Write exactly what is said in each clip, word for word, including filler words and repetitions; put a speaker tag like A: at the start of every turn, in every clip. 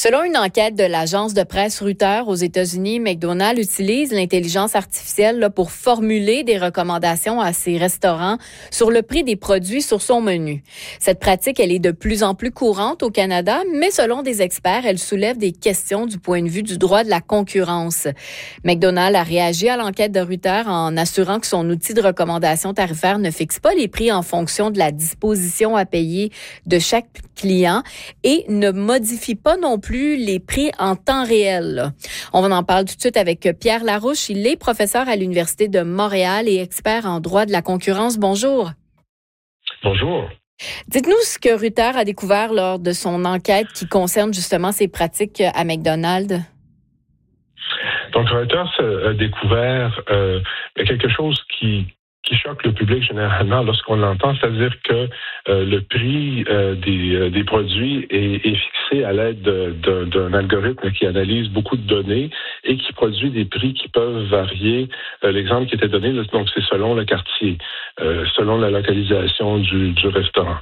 A: Selon une enquête de l'agence de presse Reuters aux États-Unis, McDonald's utilise l'intelligence artificielle là, pour formuler des recommandations à ses restaurants sur le prix des produits sur son menu. Cette pratique, elle est de plus en plus courante au Canada, mais selon des experts, elle soulève des questions du point de vue du droit de la concurrence. McDonald's a réagi à l'enquête de Reuters en assurant que son outil de recommandation tarifaire ne fixe pas les prix en fonction de la disposition à payer de chaque client et ne modifie pas non plus les prix en temps réel. On va en parler tout de suite avec Pierre Larouche. Il est professeur à l'Université de Montréal et expert en droit de la concurrence. Bonjour.
B: Bonjour.
A: Dites-nous ce que Reuters a découvert lors de son enquête qui concerne justement ces pratiques à McDonald's.
B: Donc, Reuters a découvert euh, quelque chose qui qui choque le public généralement lorsqu'on l'entend, c'est-à-dire que euh, le prix euh, des, euh, des produits est, est fixé à l'aide de, de, d'un algorithme qui analyse beaucoup de données et qui produit des prix qui peuvent varier. Euh, l'exemple qui était donné, donc c'est selon le quartier, euh, selon la localisation du, du restaurant.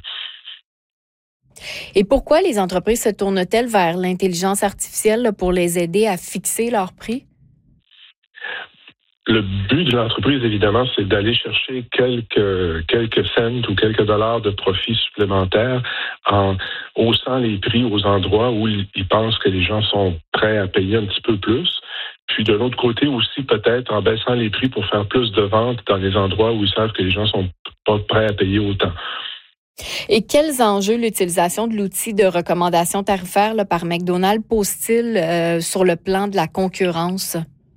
A: Et pourquoi les entreprises se tournent-elles vers l'intelligence artificielle là, pour les aider à fixer leurs prix?
B: Le but de l'entreprise, évidemment, c'est d'aller chercher quelques quelques cents ou quelques dollars de profit supplémentaires en haussant les prix aux endroits où ils, ils pensent que les gens sont prêts à payer un petit peu plus. Puis de l'autre côté aussi, peut-être en baissant les prix pour faire plus de ventes dans les endroits où ils savent que les gens sont pas prêts à payer autant.
A: Et quels enjeux l'utilisation de l'outil de recommandation tarifaire là, par McDonald's pose-t-il euh, sur le plan de la concurrence?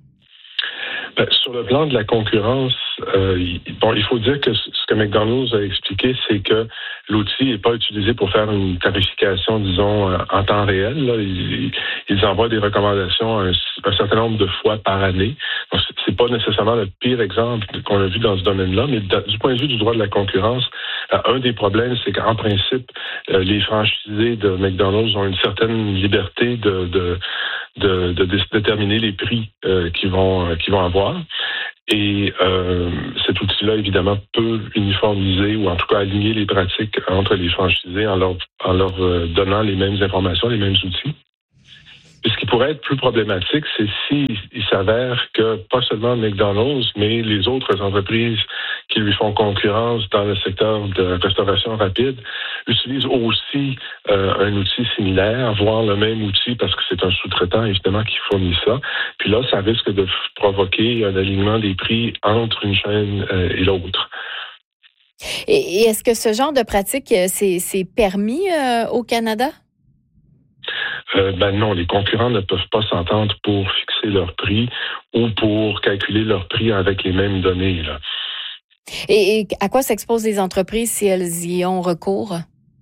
B: Ben, sur le plan de la concurrence, euh, il, bon, il faut dire que ce que McDonald's a expliqué, c'est que l'outil n'est pas utilisé pour faire une tarification, disons, en temps réel. Là. Ils, ils envoient des recommandations un, un certain nombre de fois par année. Donc, c'est pas nécessairement le pire exemple qu'on a vu dans ce domaine-là, mais du point de vue du droit de la concurrence, un des problèmes, c'est qu'en principe, les franchisés de McDonald's ont une certaine liberté de, de De, de, de déterminer les prix euh, qu'ils vont euh, qu'ils vont avoir. Et euh, cet outil-là, évidemment, peut uniformiser ou en tout cas aligner les pratiques entre les franchisés en leur, en leur euh, donnant les mêmes informations, les mêmes outils. Et ce qui pourrait être plus problématique, c'est s'il il s'avère que pas seulement McDonald's, mais les autres entreprises qui lui font concurrence dans le secteur de restauration rapide utilisent aussi euh, un outil similaire, voire le même outil parce que c'est un sous-traitant évidemment qui fournit ça. Puis là, ça risque de provoquer un alignement des prix entre une chaîne euh, et l'autre.
A: Et, et est-ce que ce genre de pratique, c'est, c'est permis euh, au Canada?
B: Euh, ben non, les concurrents ne peuvent pas s'entendre pour fixer leur prix ou pour calculer leur prix avec les mêmes données, là.
A: Et, et à quoi s'exposent les entreprises si elles y ont recours?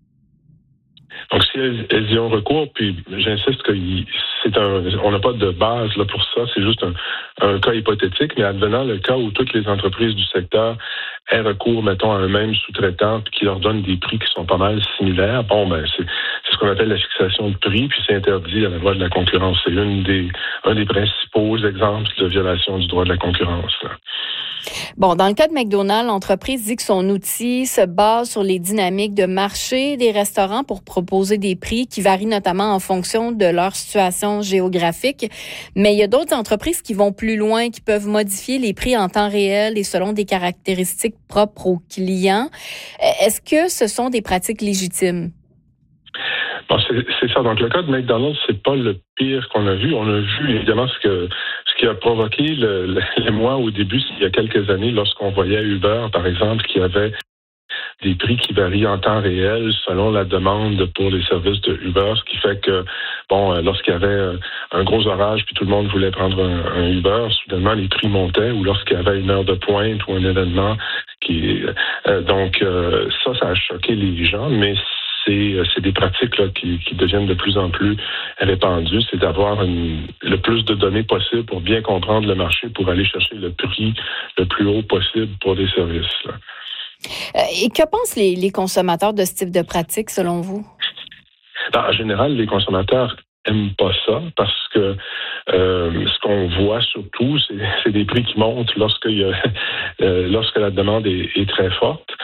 B: Donc, si elles, elles y ont recours, puis j'insiste que c'est un, on n'a pas de base là pour ça, c'est juste un, un cas hypothétique, mais advenant le cas où toutes les entreprises du secteur aient recours, mettons, à un même sous-traitant puis qui leur donne des prix qui sont pas mal similaires, bon, ben c'est, c'est ce qu'on appelle la fixation de prix, puis c'est interdit à la loi de la concurrence. C'est une des, un des principaux exemples de violation du droit de la concurrence, là.
A: Bon, dans le cas de McDonald's, l'entreprise dit que son outil se base sur les dynamiques de marché des restaurants pour proposer des prix qui varient notamment en fonction de leur situation géographique. Mais il y a d'autres entreprises qui vont plus loin, qui peuvent modifier les prix en temps réel et selon des caractéristiques propres aux clients. Est-ce que ce sont des pratiques légitimes?
B: Bon, c'est, c'est ça. Donc, le cas de McDonald's, c'est pas le pire qu'on a vu. On a vu, évidemment, ce que ce qui a provoqué le, le, les mois au début, il y a quelques années, lorsqu'on voyait Uber, par exemple, qui avait des prix qui varient en temps réel selon la demande pour les services de Uber, ce qui fait que, bon, lorsqu'il y avait un gros orage puis tout le monde voulait prendre un, un Uber, soudainement, les prix montaient, ou lorsqu'il y avait une heure de pointe ou un événement qui... Euh, donc, euh, ça, ça a choqué les gens, mais C'est, c'est des pratiques là, qui, qui deviennent de plus en plus répandues. C'est d'avoir une, le plus de données possible pour bien comprendre le marché, pour aller chercher le prix le plus haut possible pour des services, là.
A: Et que pensent les, les consommateurs de ce type de pratique, selon vous?
B: Ben, en général, les consommateurs aiment pas ça parce que euh, ce qu'on voit surtout, c'est, c'est des prix qui montent lorsque, il y a, euh, lorsque la demande est, est très forte.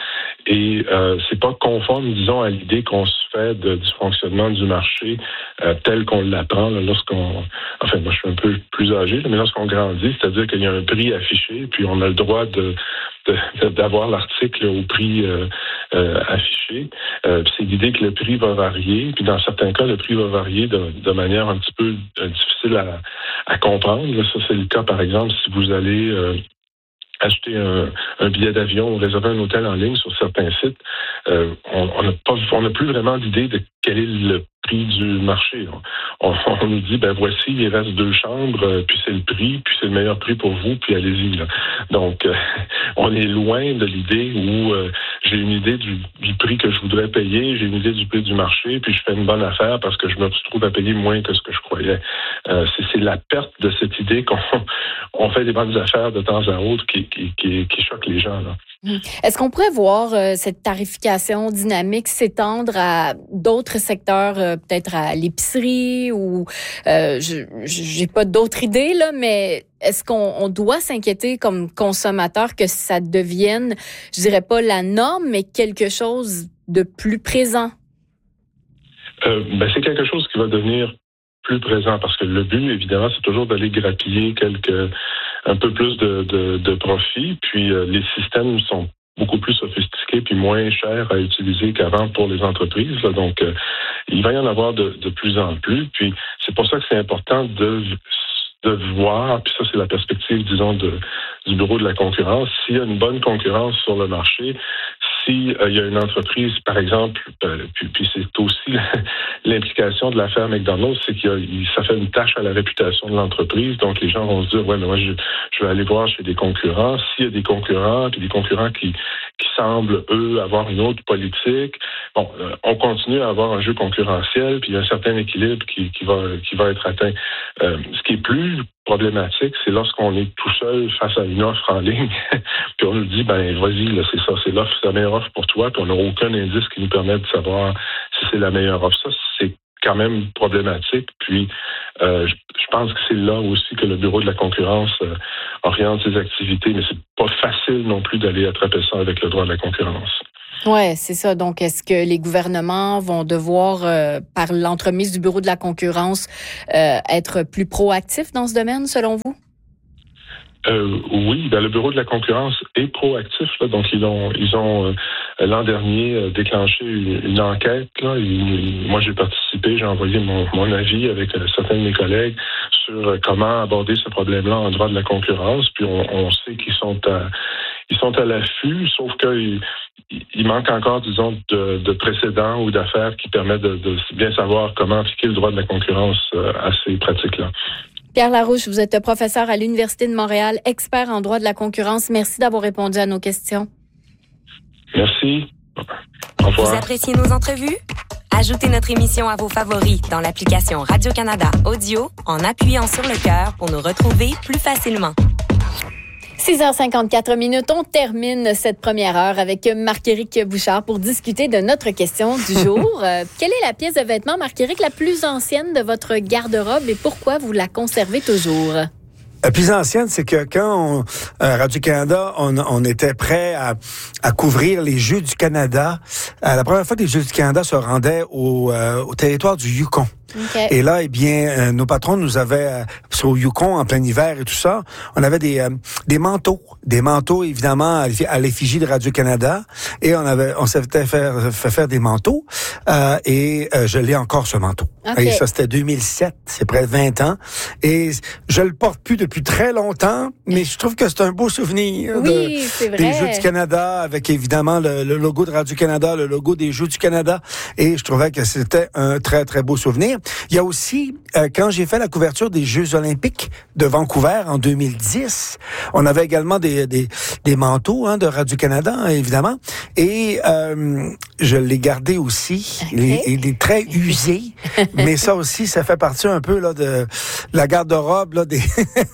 B: et euh, c'est pas conforme, disons, à l'idée qu'on se fait de, du fonctionnement du marché euh, tel qu'on l'apprend là, lorsqu'on... Enfin, moi, je suis un peu plus âgé, là, mais lorsqu'on grandit, c'est-à-dire qu'il y a un prix affiché, puis on a le droit de, de d'avoir l'article au prix euh, euh, affiché. Euh, c'est l'idée que le prix va varier, puis dans certains cas, le prix va varier de, de manière un petit peu euh, difficile à, à comprendre. Là, ça, c'est le cas, par exemple, si vous allez euh, acheter un, un billet d'avion ou réserver un hôtel en ligne sur certains sites, euh, on n'a pas, on n'a plus vraiment d'idée de quel est le prix du marché. On, on nous dit, ben voici, il reste deux chambres, euh, puis c'est le prix, puis c'est le meilleur prix pour vous, puis allez-y. Là. Donc, euh, on est loin de l'idée où euh, j'ai une idée du, du prix que je voudrais payer, j'ai une idée du prix du marché, puis je fais une bonne affaire parce que je me retrouve à payer moins que ce que je croyais. Euh, c'est, c'est la perte de cette idée qu'on on fait des bonnes affaires de temps à autre qui, qui, qui, qui choque les gens. Là.
A: Est-ce qu'on pourrait voir euh, cette tarification dynamique s'étendre à d'autres secteurs, euh, peut-être à l'épicerie ou euh, je j'ai pas d'autres idées là, mais est-ce qu'on on doit s'inquiéter comme consommateur que ça devienne, je dirais pas la norme, mais quelque chose de plus présent?
B: Euh, ben c'est quelque chose qui va devenir plus présent parce que le but, évidemment, c'est toujours d'aller grappiller quelques un peu plus de, de, de profit. Puis euh, les systèmes sont beaucoup plus sophistiqués puis moins chers à utiliser qu'avant pour les entreprises. Là. Donc, euh, il va y en avoir de, de plus en plus. Puis c'est pour ça que c'est important de de voir, puis ça c'est la perspective, disons, de, du bureau de la concurrence, s'il y a une bonne concurrence sur le marché, si euh, il y a une entreprise, par exemple, euh, puis, puis c'est aussi l'implication de l'affaire McDonald's, c'est que ça fait une tâche à la réputation de l'entreprise, donc les gens vont se dire, ouais, mais moi je, je vais aller voir chez des concurrents, s'il y a des concurrents, puis des concurrents qui, qui semblent, eux, avoir une autre politique, bon, euh, on continue à avoir un jeu concurrentiel, puis il y a un certain équilibre qui, qui, va, qui va être atteint. Euh, ce qui est plus problématique, c'est lorsqu'on est tout seul face à une offre en ligne, puis on nous dit, ben vas-y, là, c'est ça, c'est l'offre, c'est la meilleure offre pour toi, puis on n'a aucun indice qui nous permet de savoir si c'est la meilleure offre. Ça, c'est quand même problématique. Puis, euh, je, je pense que c'est là aussi que le bureau de la concurrence euh, oriente ses activités, mais c'est pas facile non plus d'aller attraper ça avec le droit de la concurrence.
A: Ouais, c'est ça. Donc, est-ce que les gouvernements vont devoir, euh, par l'entremise du bureau de la concurrence, euh, être plus proactifs dans ce domaine, selon vous?
B: Euh, oui, ben, le bureau de la concurrence est proactif. Là, donc, ils ont, ils ont euh, l'an dernier euh, déclenché une, une enquête. Là, une, moi, j'ai participé, j'ai envoyé mon, mon avis avec euh, certains de mes collègues sur euh, comment aborder ce problème-là en droit de la concurrence. Puis, on, on sait qu'ils sont à, ils sont à l'affût, sauf qu'il il manque encore, disons, de, de précédents ou d'affaires qui permettent de, de bien savoir comment appliquer le droit de la concurrence euh, à ces pratiques-là.
A: Pierre Larouche, vous êtes professeur à l'Université de Montréal, expert en droit de la concurrence. Merci d'avoir répondu à nos questions.
B: Merci. Au revoir.
C: Vous appréciez nos entrevues? Ajoutez notre émission à vos favoris dans l'application Radio-Canada Audio en appuyant sur le cœur pour nous retrouver plus facilement.
A: six heures cinquante-quatre minutes, on termine cette première heure avec Marc-Éric Bouchard pour discuter de notre question du jour. euh, quelle est la pièce de vêtement, Marc-Éric, la plus ancienne de votre garde-robe et pourquoi vous la conservez toujours?
D: La plus ancienne, c'est que quand on, euh, Radio-Canada, on, on était prêt à, à couvrir les Jeux du Canada. Euh, la première fois que les Jeux du Canada se rendaient au, euh, au territoire du Yukon. Okay. Et là, eh bien, euh, nos patrons nous avaient, euh, sur le Yukon, en plein hiver et tout ça, on avait des euh, des manteaux. Des manteaux, évidemment, à l'effigie de Radio-Canada. Et on avait, on s'était fait, fait faire des manteaux. Euh, et euh, je l'ai encore, ce manteau. Okay. Et ça, c'était deux mille sept. C'est près de vingt ans. Et je le porte plus depuis très longtemps, mais je trouve que c'est un beau souvenir
A: oui,
D: de,
A: c'est vrai.
D: des Jeux du Canada, avec évidemment le, le logo de Radio-Canada, le logo des Jeux du Canada. Et je trouvais que c'était un très, très beau souvenir. Il y a aussi, euh, quand j'ai fait la couverture des Jeux olympiques de Vancouver en deux mille dix, on avait également des, des, des manteaux hein, de Radio-Canada, hein, évidemment. Et euh, je l'ai gardé aussi. Okay. Il, est, il est très usé, mais ça aussi, ça fait partie un peu là de la garde-robe là, des,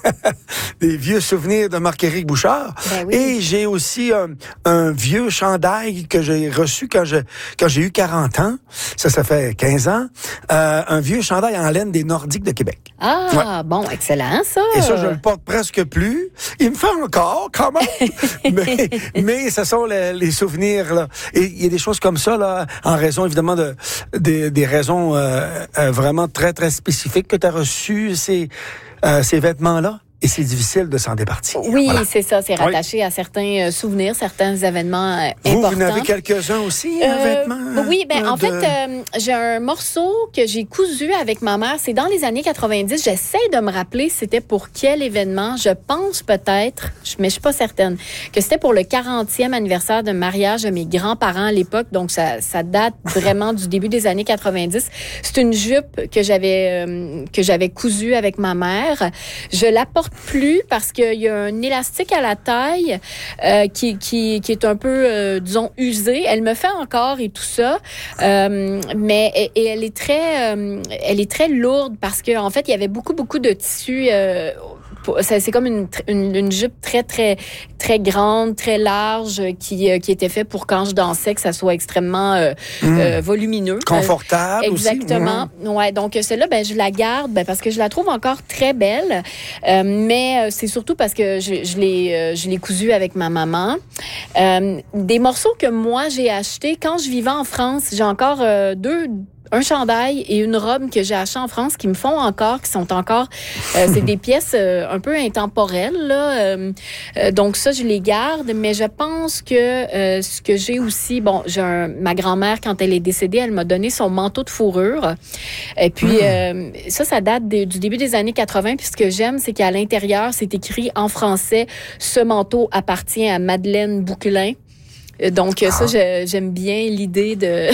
D: des vieux souvenirs de Marc-Éric Bouchard.
A: Ben oui.
D: Et j'ai aussi un, un vieux chandail que j'ai reçu quand je quand j'ai eu quarante ans. Ça, ça fait quinze ans. Euh, un vieux chandail en laine des Nordiques de Québec.
A: Ah,
D: ouais.
A: Bon, excellent, ça.
D: Et ça, je le porte presque plus. Il me fait encore, quand même. mais, mais ce sont les, les souvenirs, là. Et il y a des choses comme ça, là, en raison, évidemment, de, des, des raisons euh, euh, vraiment très, très spécifiques que tu as reçues, ces, euh, ces vêtements-là. Et c'est difficile de s'en départir.
A: Oui,
D: voilà.
A: c'est ça. C'est rattaché
D: oui.
A: à certains euh, souvenirs, certains événements euh,
D: vous,
A: importants.
D: Vous en avez quelques-uns aussi, euh, un vêtement?
A: Oui, ben
D: euh,
A: en
D: de...
A: fait, euh, j'ai un morceau que j'ai cousu avec ma mère. C'est dans les années quatre-vingt-dix. J'essaie de me rappeler c'était pour quel événement. Je pense peut-être, mais je suis pas certaine, que c'était pour le quarantième anniversaire de mariage de mes grands-parents à l'époque. Donc, ça, ça date vraiment du début des années quatre-vingt-dix. C'est une jupe que j'avais euh, que j'avais cousue avec ma mère. Je la porte plus parce qu'il y a un élastique à la taille euh, qui, qui, qui est un peu, euh, disons, usé. Elle me fait encore et tout ça, euh, mais et, et elle est très, euh, elle est très lourde parce que en fait, il y avait beaucoup, beaucoup de tissu. Euh, C'est comme une, une, une jupe très, très, très grande, très large, qui, euh, qui était fait pour quand je dansais, que ça soit extrêmement euh, mmh. euh, volumineux.
D: Confortable
A: euh, Exactement.
D: aussi. Mmh.
A: Ouais, donc celle-là, ben, je la garde ben, parce que je la trouve encore très belle. Euh, mais c'est surtout parce que je, je l'ai, euh, je l'ai cousue avec ma maman. Euh, des morceaux que moi, j'ai achetés quand je vivais en France. J'ai encore euh, deux... un chandail et une robe que j'ai acheté en France qui me font encore, qui sont encore, euh, c'est des pièces euh, un peu intemporelles, là. Euh, euh, donc ça, je les garde, mais je pense que euh, ce que j'ai aussi, bon, j'ai un, ma grand-mère, quand elle est décédée, elle m'a donné son manteau de fourrure. Et puis, mmh. euh, ça, ça date de, du début des années quatre-vingt. Puis ce que j'aime, c'est qu'à l'intérieur, c'est écrit en français, ce manteau appartient à Madeleine Bouquelin. Donc ah. ça, je, j'aime bien l'idée de...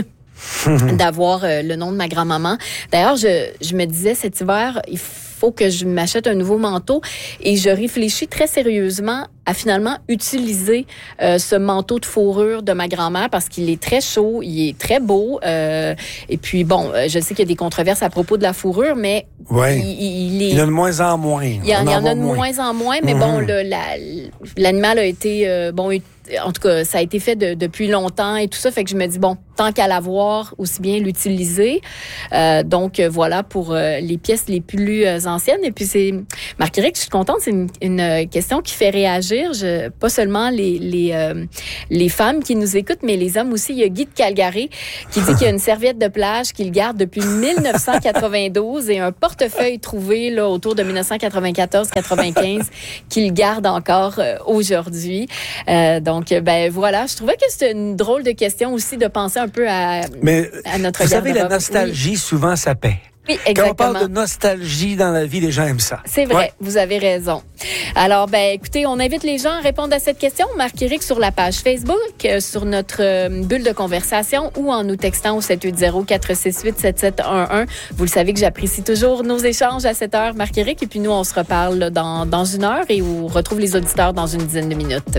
A: d'avoir euh, le nom de ma grand-maman. D'ailleurs, je, je me disais cet hiver, il faut que je m'achète un nouveau manteau et je réfléchis très sérieusement à finalement utiliser euh, ce manteau de fourrure de ma grand-mère parce qu'il est très chaud, il est très beau. Euh, et puis, bon, je sais qu'il y a des controverses à propos de la fourrure, mais
D: ouais.
A: il, il, est...
D: il y en a de moins en moins.
A: Il y en, il y en a de moins. moins en moins, mais mm-hmm. bon, le, la, l'animal a été... Euh, bon, en tout cas, ça a été fait de, depuis longtemps et tout ça, fait que je me dis, bon, tant qu'à l'avoir, aussi bien l'utiliser. Euh, donc, voilà pour euh, les pièces les plus euh, anciennes. Et puis, c'est... Marc-Éric, je suis contente, c'est une, une question qui fait réagir. Je, pas seulement les, les, euh, les femmes qui nous écoutent, mais les hommes aussi. Il y a Guy de Calgary qui dit qu'il y a une serviette de plage qu'il garde depuis dix-neuf cent quatre-vingt-douze et un portefeuille trouvé là, autour de dix-neuf cent quatre-vingt-quatorze quatre-vingt-quinze qu'il garde encore euh, aujourd'hui. Euh, donc, Donc, ben voilà, je trouvais que c'était une drôle de question aussi de penser un peu à,
D: Mais
A: à notre
D: vous savez,
A: garde-robe.
D: la nostalgie, oui. souvent, ça paie.
A: Oui, exactement.
D: Quand on parle de nostalgie dans la vie, les gens aiment ça.
A: C'est vrai, ouais. Vous avez raison. Alors, ben écoutez, on invite les gens à répondre à cette question. Marc-Éric sur la page Facebook, euh, sur notre euh, bulle de conversation ou en nous textant au sept huit zéro, quatre six huit, sept sept un un. Vous le savez que j'apprécie toujours nos échanges à cette heure, Marc-Éric. Et puis nous, on se reparle dans, dans une heure et on retrouve les auditeurs dans une dizaine de minutes.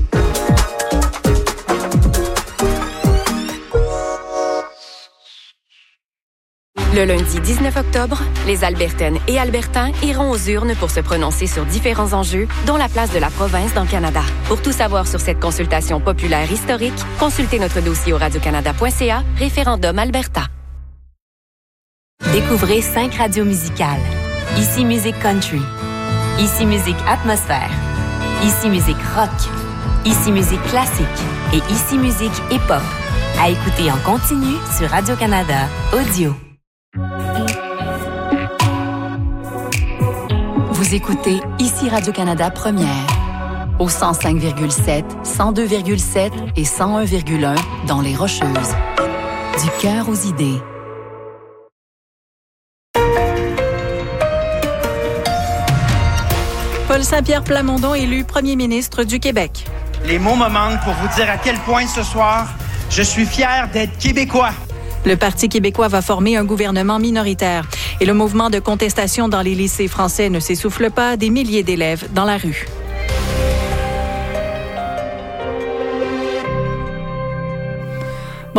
C: Le lundi dix-neuf octobre, les Albertaines et Albertains iront aux urnes pour se prononcer sur différents enjeux, dont la place de la province dans le Canada. Pour tout savoir sur cette consultation populaire historique, consultez notre dossier au radio canada point c a, référendum Alberta.
E: Découvrez cinq radios musicales. Ici Musique Country. Ici Musique Atmosphère. Ici Musique Rock. Ici Musique Classique. Et Ici Musique Hip-Hop. À écouter en continu sur Radio-Canada Audio. Vous écoutez Ici Radio-Canada Première. Au cent cinq virgule sept, cent deux virgule sept et cent un virgule un dans les Rocheuses. Du cœur aux idées.
F: Paul Saint-Pierre Plamondon élu premier ministre du Québec.
G: Les mots me manquent pour vous dire à quel point ce soir, je suis fier d'être québécois.
F: Le Parti québécois va former un gouvernement minoritaire. Et le mouvement de contestation dans les lycées français ne s'essouffle pas, des milliers d'élèves dans la rue.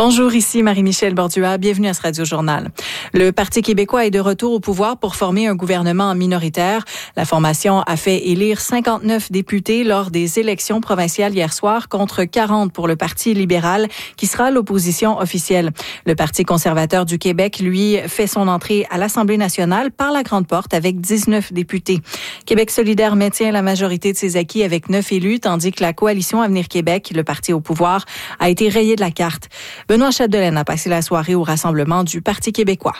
F: Bonjour, ici Marie-Michel Bordua. Bienvenue à ce Radio-Journal. Le Parti québécois est de retour au pouvoir pour former un gouvernement minoritaire. La formation a fait élire cinquante-neuf députés lors des élections provinciales hier soir contre quarante pour le Parti libéral, qui sera l'opposition officielle. Le Parti conservateur du Québec, lui, fait son entrée à l'Assemblée nationale par la grande porte avec dix-neuf députés. Québec solidaire maintient la majorité de ses acquis avec neuf élus, tandis que la coalition Avenir Québec, le parti au pouvoir, a été rayée de la carte. Benoît Chapdelaine a passé la soirée au rassemblement du Parti québécois.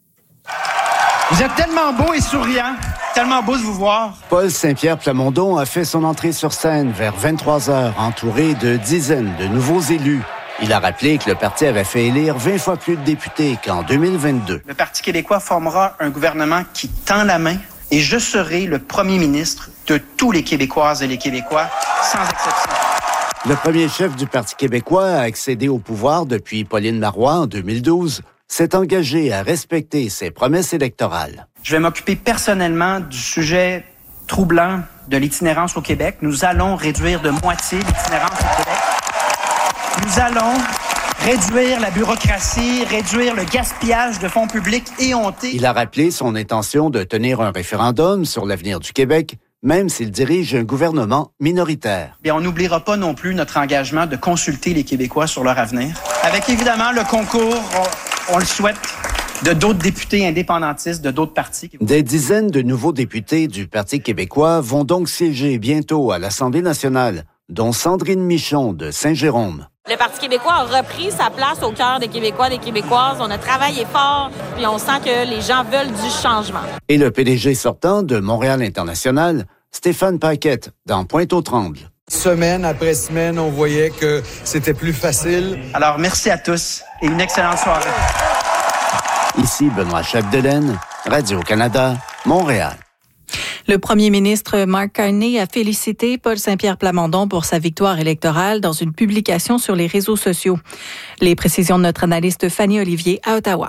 G: Vous êtes tellement beau et souriant, tellement beau de vous voir.
H: Paul Saint-Pierre Plamondon a fait son entrée sur scène vers vingt-trois heures, entouré de dizaines de nouveaux élus. Il a rappelé que le parti avait fait élire vingt fois plus de députés qu'en deux mille vingt-deux.
G: Le Parti québécois formera un gouvernement qui tend la main et je serai le premier ministre de tous les Québécoises et les Québécois, sans exception.
H: Le premier chef du Parti québécois a accédé au pouvoir depuis Pauline Marois en deux mille douze, s'est engagé à respecter ses promesses électorales.
G: Je vais m'occuper personnellement du sujet troublant de l'itinérance au Québec. Nous allons réduire de moitié l'itinérance au Québec. Nous allons réduire la bureaucratie, réduire le gaspillage de fonds publics éhontés.
H: Il a rappelé son intention de tenir un référendum sur l'avenir du Québec, même s'il dirige un gouvernement minoritaire.
G: Et on n'oubliera pas non plus notre engagement de consulter les Québécois sur leur avenir. Avec évidemment le concours, on, on le souhaite, de d'autres députés indépendantistes, de d'autres partis.
H: Des dizaines de nouveaux députés du Parti québécois vont donc siéger bientôt à l'Assemblée nationale, dont Sandrine Michon de Saint-Jérôme.
I: Le Parti québécois a repris sa place au cœur des Québécois, des Québécoises. On a travaillé fort, puis on sent que les gens veulent du changement.
H: Et le P D G sortant de Montréal International, Stéphane Paquette, dans Pointe-aux-Trembles.
J: Semaine après semaine, on voyait que c'était plus facile.
G: Alors, merci à tous et une excellente soirée.
H: Ici Benoît Chapdelaine, Radio-Canada, Montréal.
F: Le premier ministre Mark Carney a félicité Paul Saint-Pierre Plamondon pour sa victoire électorale dans une publication sur les réseaux sociaux. Les précisions de notre analyste Fanny Olivier à Ottawa.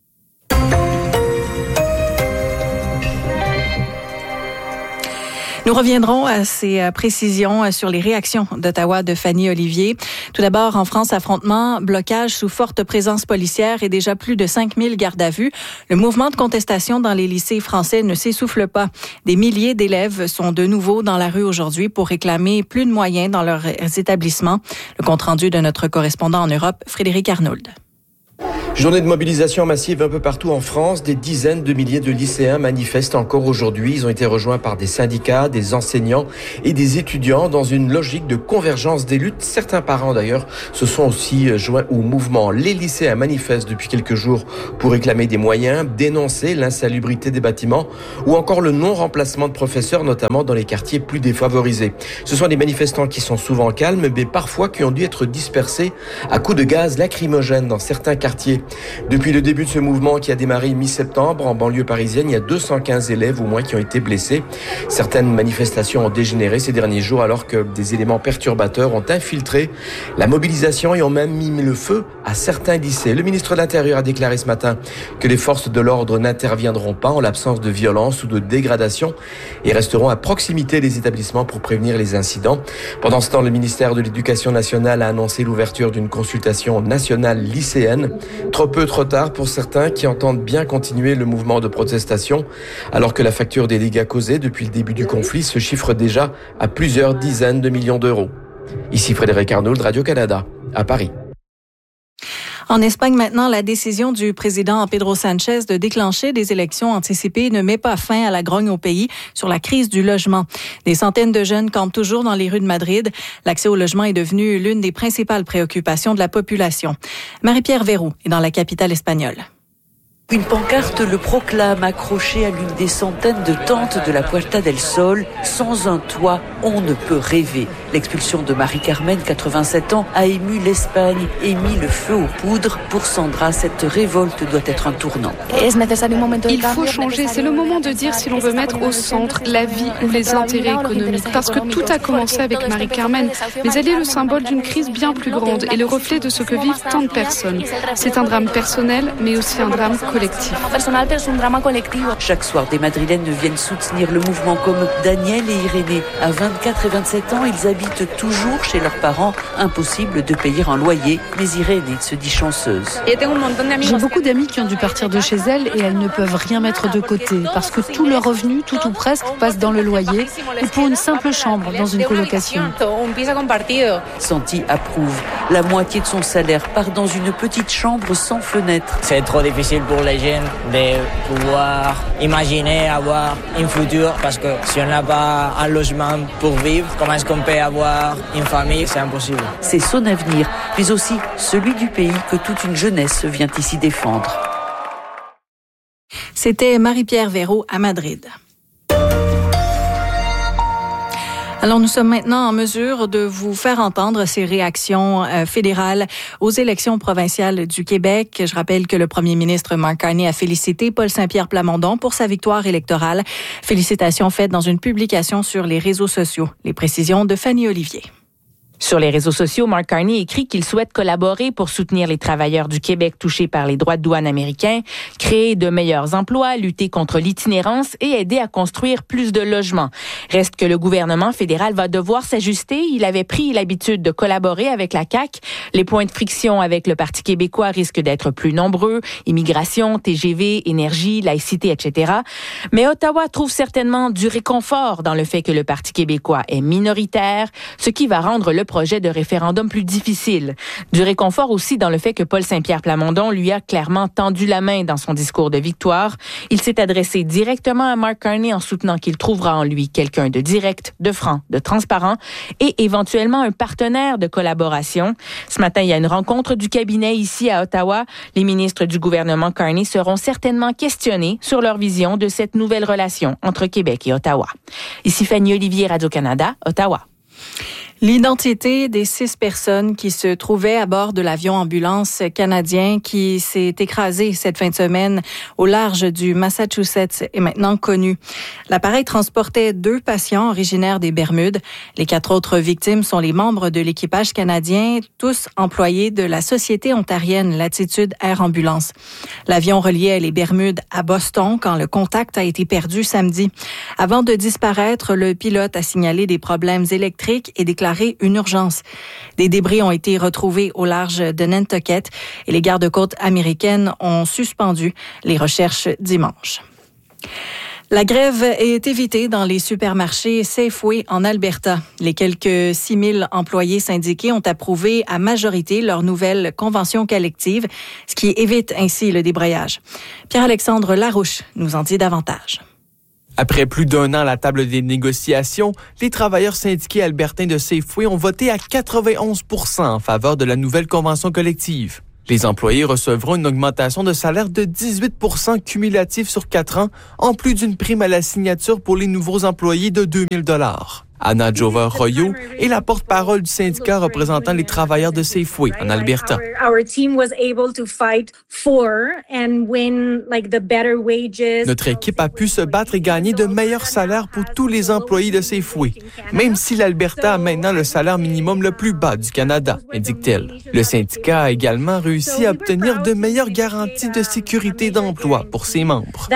F: Nous reviendrons à ces précisions sur les réactions d'Ottawa de Fanny Olivier. Tout d'abord, en France, affrontement, blocage sous forte présence policière et déjà plus de cinq mille gardes à vue. Le mouvement de contestation dans les lycées français ne s'essouffle pas. Des milliers d'élèves sont de nouveau dans la rue aujourd'hui pour réclamer plus de moyens dans leurs établissements. Le compte-rendu de notre correspondant en Europe, Frédéric Arnould.
K: Journée de mobilisation massive un peu partout en France. Des dizaines de milliers de lycéens manifestent encore aujourd'hui. Ils ont été rejoints par des syndicats, des enseignants et des étudiants dans une logique de convergence des luttes. Certains parents d'ailleurs se sont aussi joints au mouvement. Les lycéens manifestent depuis quelques jours pour réclamer des moyens, dénoncer l'insalubrité des bâtiments ou encore le non-remplacement de professeurs, notamment dans les quartiers plus défavorisés. Ce sont des manifestants qui sont souvent calmes, mais parfois qui ont dû être dispersés à coups de gaz lacrymogène dans certains quartiers. Depuis le début de ce mouvement qui a démarré mi-septembre en banlieue parisienne, il y a deux cent quinze élèves au moins qui ont été blessés. Certaines manifestations ont dégénéré ces derniers jours alors que des éléments perturbateurs ont infiltré la mobilisation et ont même mis le feu à certains lycées. Le ministre de l'Intérieur a déclaré ce matin que les forces de l'ordre n'interviendront pas en l'absence de violence ou de dégradation et resteront à proximité des établissements pour prévenir les incidents. Pendant ce temps, le ministère de l'Éducation nationale a annoncé l'ouverture d'une consultation nationale lycéenne. Trop peu, trop tard pour certains qui entendent bien continuer le mouvement de protestation, alors que la facture des dégâts causés depuis le début du conflit se chiffre déjà à plusieurs dizaines de millions d'euros. Ici Frédéric Arnould, Radio-Canada, à Paris.
F: En Espagne, maintenant, la décision du président Pedro Sánchez de déclencher des élections anticipées ne met pas fin à la grogne au pays sur la crise du logement. Des centaines de jeunes campent toujours dans les rues de Madrid. L'accès au logement est devenu l'une des principales préoccupations de la population. Marie-Pierre Verroux est dans la capitale espagnole.
L: Une pancarte le proclame accroché à l'une des centaines de tentes de la Puerta del Sol. Sans un toit, on ne peut rêver. L'expulsion de Marie-Carmen, quatre-vingt-sept ans, a ému l'Espagne et mis le feu aux poudres. Pour Sandra, cette révolte doit être un tournant.
M: Il faut changer. C'est le moment de dire si l'on veut mettre au centre la vie ou les intérêts économiques. Parce que tout a commencé avec Marie-Carmen. Mais elle est le symbole d'une crise bien plus grande et le reflet de ce que vivent tant de personnes. C'est un drame personnel, mais aussi un drame collectif.
L: Chaque soir, des Madrilènes viennent soutenir le mouvement comme Daniel et Irénée. À vingt-quatre et vingt-sept ans, ils habitent habitent toujours chez leurs parents. Impossible de payer un loyer, mais Irène se dit chanceuse.
N: J'ai beaucoup d'amis qui ont dû partir de chez elles et elles ne peuvent rien mettre de côté parce que tout leur revenu, tout ou presque, passe dans le loyer et pour une simple chambre dans une colocation.
L: Santi approuve. La moitié de son salaire part dans une petite chambre sans fenêtre.
O: C'est trop difficile pour les jeunes de pouvoir imaginer avoir un futur parce que si on n'a pas un logement pour vivre, comment est-ce qu'on peut avoir une famille? C'est impossible.
L: C'est son avenir, mais aussi celui du pays que toute une jeunesse vient ici défendre.
F: C'était Marie-Pierre Véraud à Madrid. Alors, nous sommes maintenant en mesure de vous faire entendre ces réactions euh, fédérales aux élections provinciales du Québec. Je rappelle que le premier ministre Mark Carney a félicité Paul Saint-Pierre Plamondon pour sa victoire électorale. Félicitations faites dans une publication sur les réseaux sociaux. Les précisions de Fanny Olivier.
P: Sur les réseaux sociaux, Mark Carney écrit qu'il souhaite collaborer pour soutenir les travailleurs du Québec touchés par les droits de douane américains, créer de meilleurs emplois, lutter contre l'itinérance et aider à construire plus de logements. Reste que le gouvernement fédéral va devoir s'ajuster. Il avait pris l'habitude de collaborer avec la C A Q. Les points de friction avec le Parti québécois risquent d'être plus nombreux. Immigration, T G V, énergie, laïcité, et cetera. Mais Ottawa trouve certainement du réconfort dans le fait que le Parti québécois est minoritaire, ce qui va rendre le projet de référendum plus difficile. Du réconfort aussi dans le fait que Paul Saint-Pierre Plamondon lui a clairement tendu la main dans son discours de victoire. Il s'est adressé directement à Mark Carney en soutenant qu'il trouvera en lui quelqu'un de direct, de franc, de transparent et éventuellement un partenaire de collaboration. Ce matin, il y a une rencontre du cabinet ici à Ottawa. Les ministres du gouvernement Carney seront certainement questionnés sur leur vision de cette nouvelle relation entre Québec et Ottawa. Ici Fanny Olivier, Radio-Canada, Ottawa.
F: L'identité des six personnes qui se trouvaient à bord de l'avion ambulance canadien qui s'est écrasé cette fin de semaine au large du Massachusetts est maintenant connue. L'appareil transportait deux patients originaires des Bermudes. Les quatre autres victimes sont les membres de l'équipage canadien, tous employés de la société ontarienne Latitude Air Ambulance. L'avion reliait les Bermudes à Boston quand le contact a été perdu samedi. Avant de disparaître, le pilote a signalé des problèmes électriques et déclaré une urgence. Des débris ont été retrouvés au large de Nantucket et les gardes-côtes américaines ont suspendu les recherches dimanche. La grève est évitée dans les supermarchés Safeway en Alberta. Les quelques six mille employés syndiqués ont approuvé à majorité leur nouvelle convention collective, ce qui évite ainsi le débrayage. Pierre-Alexandre Larouche nous en dit davantage.
Q: Après plus d'un an à la table des négociations, les travailleurs syndiqués albertains de Safeway ont voté à quatre-vingt-onze pour cent en faveur de la nouvelle convention collective. Les employés recevront une augmentation de salaire de dix-huit pour cent cumulatif sur quatre ans, en plus d'une prime à la signature pour les nouveaux employés de deux mille dollars. Anna Jover-Royo est la porte-parole du syndicat représentant les travailleurs de Safeway en Alberta. Notre équipe a pu se battre et gagner de meilleurs salaires pour tous les employés de Safeway, même si l'Alberta a maintenant le salaire minimum le plus bas du Canada, indique-t-elle. Le syndicat a également réussi à obtenir de meilleures garanties de sécurité d'emploi pour ses membres.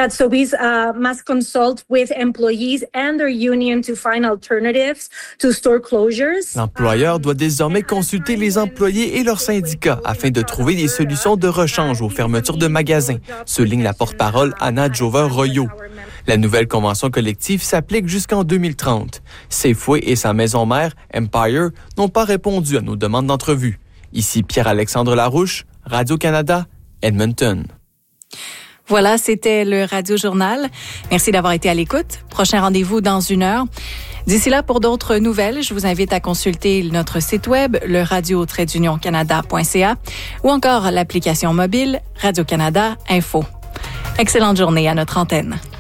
Q: L'employeur doit désormais consulter les employés et leurs syndicats afin de trouver des solutions de rechange aux fermetures de magasins, souligne la porte-parole Anna Jover-Royo. La nouvelle convention collective s'applique jusqu'en deux mille trente. Safeway et sa maison mère, Empire, n'ont pas répondu à nos demandes d'entrevue. Ici Pierre-Alexandre Larouche, Radio-Canada, Edmonton.
F: Voilà, c'était le Radio-Journal. Merci d'avoir été à l'écoute. Prochain rendez-vous dans une heure. D'ici là, pour d'autres nouvelles, je vous invite à consulter notre site web, le radio tiret union canada point c a ou encore l'application mobile Radio-Canada Info. Excellente journée à notre antenne.